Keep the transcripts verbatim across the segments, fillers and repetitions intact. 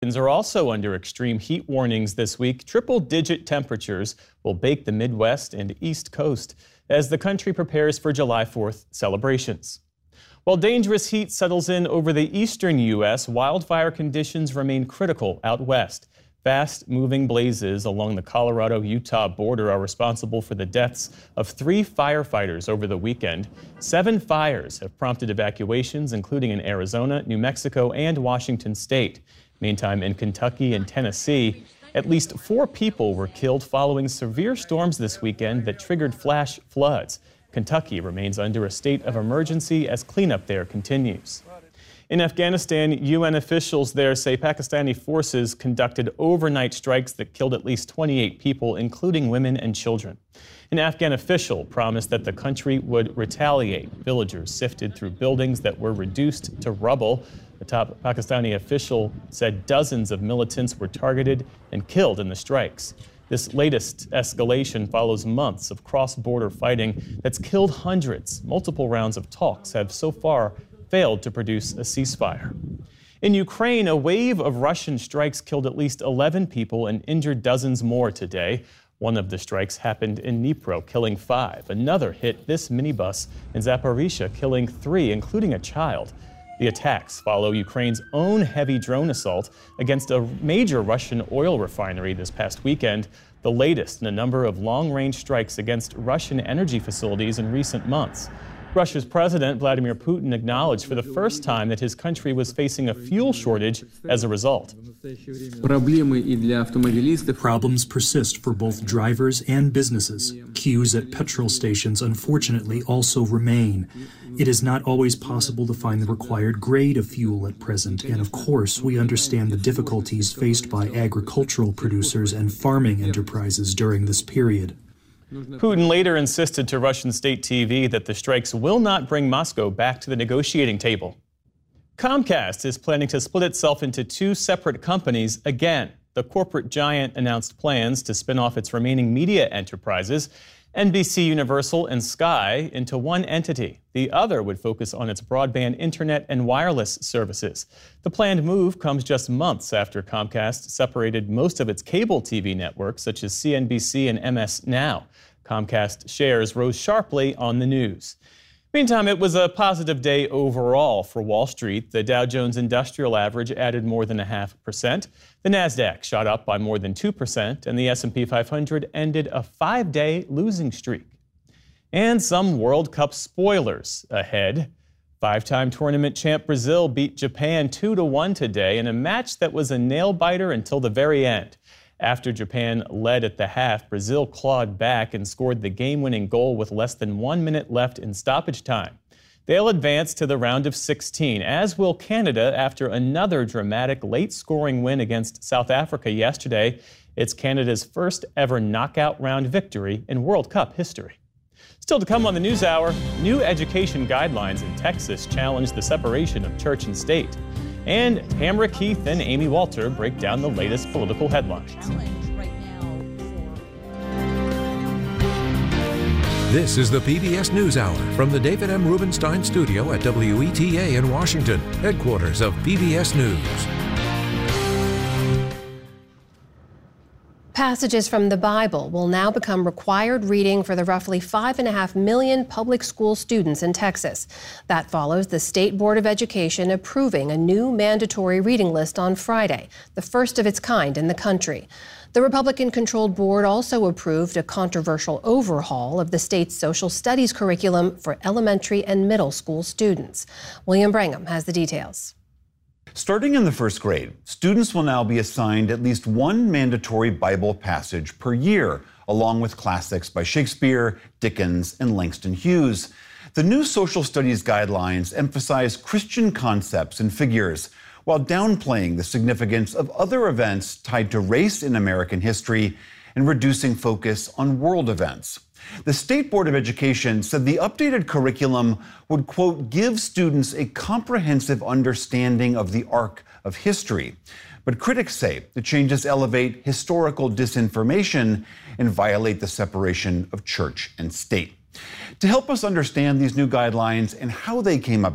Are also under extreme heat warnings this week. Triple-digit temperatures will bake the Midwest and East Coast as the country prepares for July fourth celebrations. While dangerous heat settles in over the eastern U S, wildfire conditions remain critical out west. Fast-moving blazes along the Colorado-Utah border are responsible for the deaths of three firefighters over the weekend. Seven fires have prompted evacuations, including in Arizona, New Mexico, and Washington state. Meantime, in Kentucky and Tennessee, at least four people were killed following severe storms this weekend that triggered flash floods. Kentucky remains under a state of emergency as cleanup there continues. In Afghanistan, U N officials there say Pakistani forces conducted overnight strikes that killed at least twenty-eight people, including women and children. An Afghan official promised that the country would retaliate. Villagers sifted through buildings that were reduced to rubble. The top Pakistani official said dozens of militants were targeted and killed in the strikes. This latest escalation follows months of cross-border fighting that's killed hundreds. Multiple rounds of talks have so far failed to produce a ceasefire. In Ukraine, a wave of Russian strikes killed at least eleven people and injured dozens more today. One of the strikes happened in Dnipro, killing five. Another hit this minibus in Zaporizhzhia, killing three, including a child. The attacks follow Ukraine's own heavy drone assault against a major Russian oil refinery this past weekend, the latest in a number of long-range strikes against Russian energy facilities in recent months. Russia's President Vladimir Putin acknowledged for the first time that his country was facing a fuel shortage as a result. Problems persist for both drivers and businesses. Queues at petrol stations, unfortunately, also remain. It is not always possible to find the required grade of fuel at present, and of course, we understand the difficulties faced by agricultural producers and farming enterprises during this period. Putin later insisted to Russian state T V that the strikes will not bring Moscow back to the negotiating table. Comcast is planning to split itself into two separate companies again. The corporate giant announced plans to spin off its remaining media enterprises, N B C Universal and Sky, into one entity. The other would focus on its broadband internet and wireless services. The planned move comes just months after Comcast separated most of its cable T V networks, such as C N B C and M S Now. Comcast shares rose sharply on the news. Meantime, it was a positive day overall for Wall Street. The Dow Jones Industrial Average added more than a half percent. The Nasdaq shot up by more than two percent, and the S and P five hundred ended a five-day losing streak. And some World Cup spoilers ahead. Five-time tournament champ Brazil beat Japan two to one today in a match that was a nail-biter until the very end. After Japan led at the half, Brazil clawed back and scored the game-winning goal with less than one minute left in stoppage time. They'll advance to the round of sixteen, as will Canada after another dramatic late-scoring win against South Africa yesterday. It's Canada's first ever knockout round victory in World Cup history. Still to come on the NewsHour, new education guidelines in Texas challenge the separation of church and state. And Tamara Keith and Amy Walter break down the latest political headlines. This is the P B S NewsHour from the David M. Rubenstein studio at W E T A in Washington, headquarters of P B S News. Passages from the Bible will now become required reading for the roughly five and a half million public school students in Texas. That follows the State Board of Education approving a new mandatory reading list on Friday, the first of its kind in the country. The Republican-controlled board also approved a controversial overhaul of the state's social studies curriculum for elementary and middle school students. William Brangham has the details. Starting in the first grade, students will now be assigned at least one mandatory Bible passage per year, along with classics by Shakespeare, Dickens, and Langston Hughes. The new social studies guidelines emphasize Christian concepts and figures, while downplaying the significance of other events tied to race in American history and reducing focus on world events. The State Board of Education said the updated curriculum would, quote, give students a comprehensive understanding of the arc of history. But critics say the changes elevate historical disinformation and violate the separation of church and state. To help us understand these new guidelines and how they came about,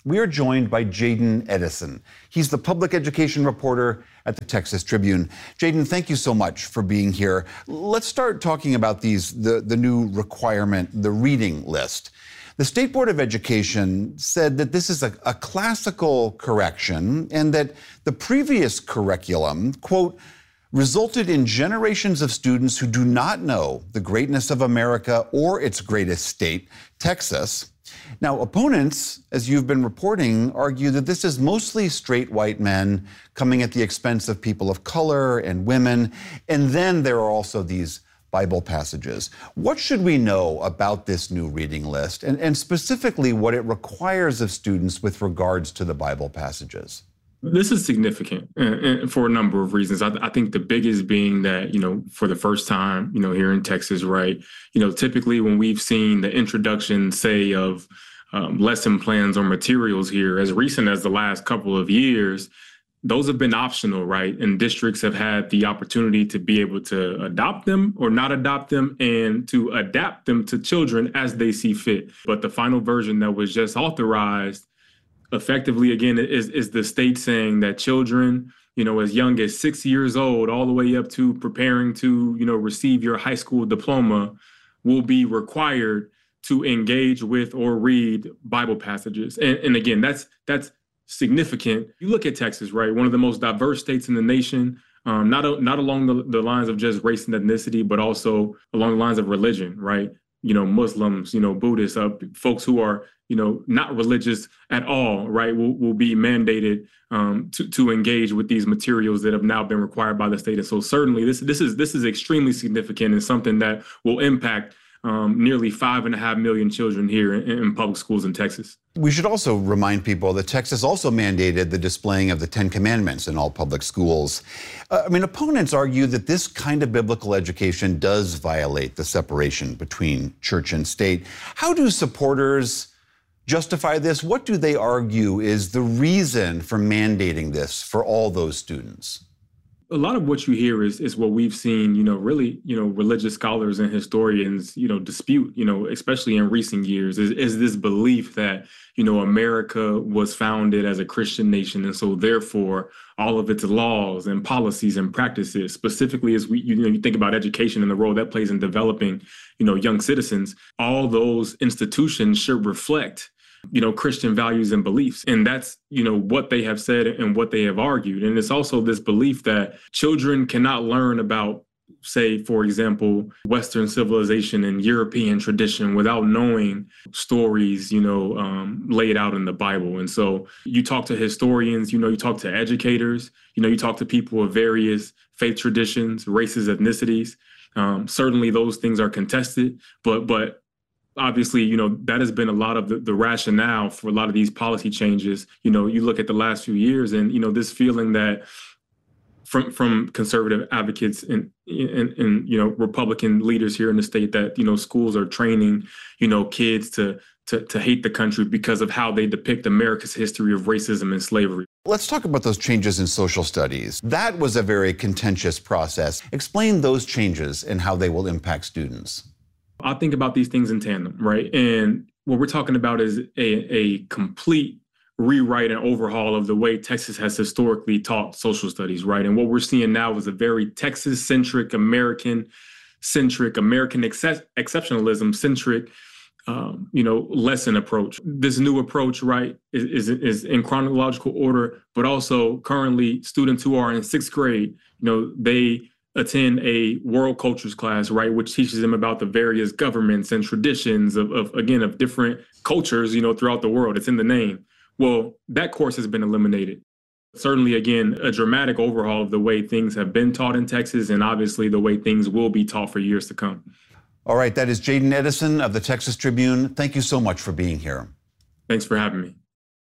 We are joined by Jayden Edison. He's the public education reporter at the Texas Tribune. Jayden, thank you so much for being here. Let's start talking about these the, the new requirement, the reading list. The State Board of Education said that this is a, a classical correction and that the previous curriculum, quote, resulted in generations of students who do not know the greatness of America or its greatest state, Texas. Now, opponents, as you've been reporting, argue that this is mostly straight white men coming at the expense of people of color and women. And then there are also these Bible passages. What should we know about this new reading list, and, and specifically what it requires of students with regards to the Bible passages? This is significant uh, for a number of reasons. I, I think the biggest being that, you know, for the first time, you know, here in Texas, right, you know, typically when we've seen the introduction, say, of um, lesson plans or materials here as recent as the last couple of years, those have been optional, right? And districts have had the opportunity to be able to adopt them or not adopt them and to adapt them to children as they see fit. But the final version that was just authorized effectively, again, is, is the state saying that children, you know, as young as six years old, all the way up to preparing to, you know, receive your high school diploma, will be required to engage with or read Bible passages. And, and again, that's that's significant. You look at Texas, right, one of the most diverse states in the nation, um, not, not along the, the lines of just race and ethnicity, but also along the lines of religion, right? You know, Muslims, you know, Buddhists, uh, folks who are, you know, not religious at all, right, will, will be mandated um, to, to engage with these materials that have now been required by the state. And so certainly this this is this is extremely significant and something that will impact um, nearly five and a half million children here in, in public schools in Texas. We should also remind people that Texas also mandated the displaying of the Ten Commandments in all public schools. Uh, I mean, opponents argue that this kind of biblical education does violate the separation between church and state. How do supporters justify this? What do they argue is the reason for mandating this for all those students? A lot of what you hear is is what we've seen, you know, really, you know, religious scholars and historians, you know, dispute, you know, especially in recent years, is, is this belief that, you know, America was founded as a Christian nation. And so therefore, all of its laws and policies and practices, specifically as we, you know, you think about education and the role that plays in developing, you know, young citizens, all those institutions should reflect, you know, Christian values and beliefs. And that's, you know, what they have said and what they have argued. And it's also this belief that children cannot learn about, say, for example, Western civilization and European tradition without knowing stories, you know, um, laid out in the Bible. And so you talk to historians, you know, you talk to educators, you know, you talk to people of various faith traditions, races, ethnicities. Um, certainly those things are contested, but but obviously, you know, that has been a lot of the, the rationale for a lot of these policy changes. You know, you look at the last few years and, you know, this feeling that from from conservative advocates and, and, and, you know, Republican leaders here in the state that, you know, schools are training, you know, kids to, to, to hate the country because of how they depict America's history of racism and slavery. Let's talk about those changes in social studies. That was a very contentious process. Explain those changes and how they will impact students. I think about these things in tandem, right? And what we're talking about is a, a complete rewrite and overhaul of the way Texas has historically taught social studies, right? And what we're seeing now is a very Texas-centric, American-centric, American exce- exceptionalism-centric, um, you know, lesson approach. This new approach, right, is, is, is in chronological order, but also currently students who are in sixth grade, you know, they attend a world cultures class, right, which teaches them about the various governments and traditions of, of, again, of different cultures, you know, throughout the world. It's in the name. Well, that course has been eliminated. Certainly, again, a dramatic overhaul of the way things have been taught in Texas and obviously the way things will be taught for years to come. All right, that is Jayden Edison of the Texas Tribune. Thank you so much for being here. Thanks for having me.